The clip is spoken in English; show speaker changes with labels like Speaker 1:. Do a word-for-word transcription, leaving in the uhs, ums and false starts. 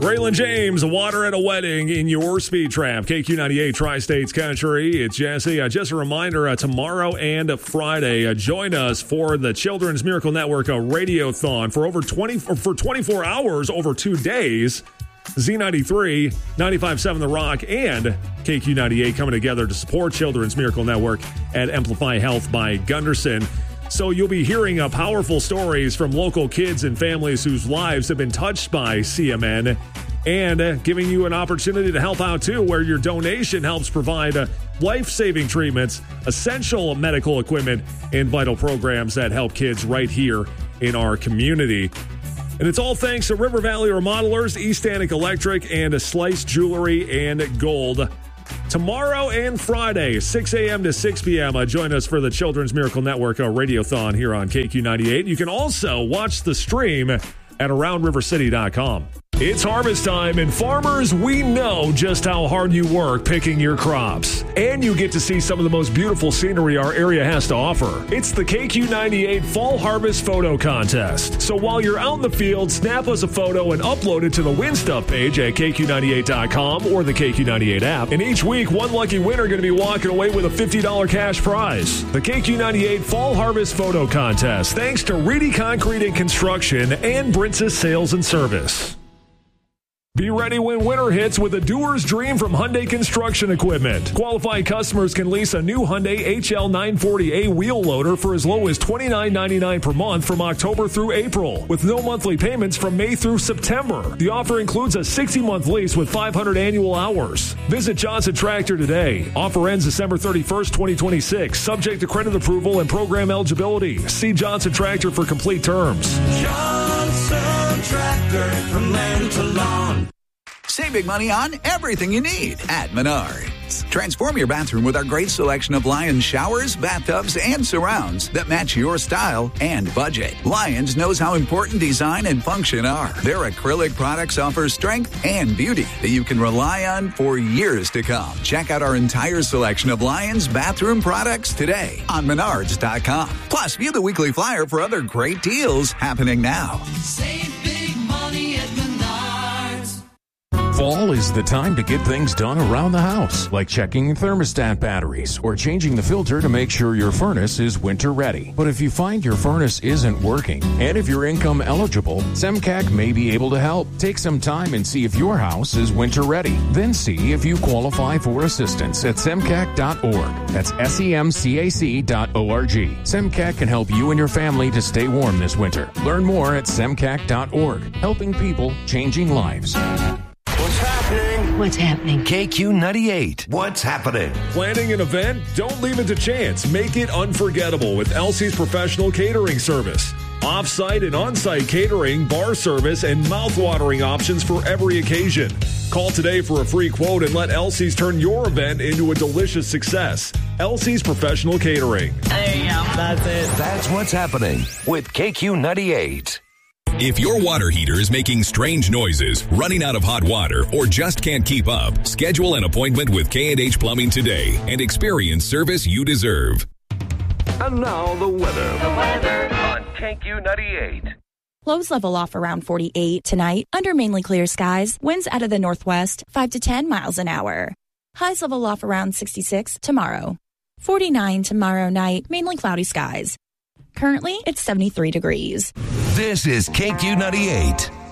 Speaker 1: Raylan James, water at a wedding in your speed trap. K Q ninety-eight, Tri-States Country. It's Jesse. Uh, just a reminder, uh, tomorrow and Friday, uh, join us for the Children's Miracle Network uh, Radiothon for over twenty for twenty-four hours over two days. Z ninety-three, ninety-five point seven The Rock, and K Q ninety-eight coming together to support Children's Miracle Network at Amplify Health by Gunderson. So you'll be hearing uh, powerful stories from local kids and families whose lives have been touched by C M N, and uh, giving you an opportunity to help out too, where your donation helps provide uh, life-saving treatments, essential medical equipment, and vital programs that help kids right here in our community. And it's all thanks to River Valley Remodelers, East Annick Electric, and a Slice Jewelry and Gold. Tomorrow and Friday, six a.m. to six p.m., uh, join us for the Children's Miracle Network uh, Radiothon here on K Q ninety-eight. You can also watch the stream at around river city dot com. It's harvest time, and farmers, we know just how hard you work picking your crops. And you get to see some of the most beautiful scenery our area has to offer. It's the K Q ninety-eight Fall Harvest Photo Contest. So while you're out in the field, snap us a photo and upload it to the Win Stuff page at K Q ninety-eight dot com or the K Q ninety-eight app. And each week, one lucky winner going to be walking away with a fifty dollars cash prize. The K Q ninety-eight Fall Harvest Photo Contest, thanks to Reedy Concrete and Construction and Brintzes Sales and Service. Be ready when winter hits with a doer's dream from Hyundai Construction Equipment. Qualified customers can lease a new Hyundai H L nine forty A wheel loader for as low as twenty-nine ninety-nine per month from October through April, with no monthly payments from May through September. The offer includes a sixty-month lease with five hundred annual hours. Visit Johnson Tractor today. Offer ends December thirty-first, twenty twenty-six, subject to credit approval and program eligibility. See Johnson Tractor for complete terms.
Speaker 2: Johnson Tractor, from land to lawn.
Speaker 3: Save big money on everything you need at Menards. Transform your bathroom with our great selection of Lions showers, bathtubs, and surrounds that match your style and budget. Lions knows how important design and function are. Their acrylic products offer strength and beauty that you can rely on for years to come. Check out our entire selection of Lions bathroom products today on menards dot com. Plus, view the weekly flyer for other great deals happening now.
Speaker 2: Save big money at Menards.
Speaker 4: Fall is the time to get things done around the house, like checking thermostat batteries or changing the filter to make sure your furnace is winter ready. But if you find your furnace isn't working, and if you're income eligible, SEMCAC may be able to help. Take some time and see if your house is winter ready. Then see if you qualify for assistance at semcac dot org. That's S E M C A C dot O R G. SEMCAC can help you and your family to stay warm this winter. Learn more at semcac dot org. Helping people, changing lives.
Speaker 2: What's happening?
Speaker 5: What's happening?
Speaker 6: K Q ninety-eight. What's happening?
Speaker 1: Planning an event? Don't leave it to chance. Make it unforgettable with Elsie's Professional Catering Service. Off-site and on-site catering, bar service, and mouth-watering options for every occasion. Call today for a free quote and let Elsie's turn your event into a delicious success. Elsie's Professional Catering.
Speaker 5: There you go. That's it.
Speaker 6: That's what's happening with K Q ninety-eight.
Speaker 7: If your water heater is making strange noises, running out of hot water, or just can't keep up, schedule an appointment with K and H Plumbing today and experience service you deserve.
Speaker 6: And now the weather.
Speaker 8: The weather
Speaker 6: on K Q ninety-eight.
Speaker 9: Lows level off around forty-eight tonight under mainly clear skies. Winds out of the northwest, five to ten miles an hour. Highs level off around sixty-six tomorrow. forty-nine tomorrow night, mainly cloudy skies. Currently, it's seventy-three degrees.
Speaker 6: This is K Q ninety-eight.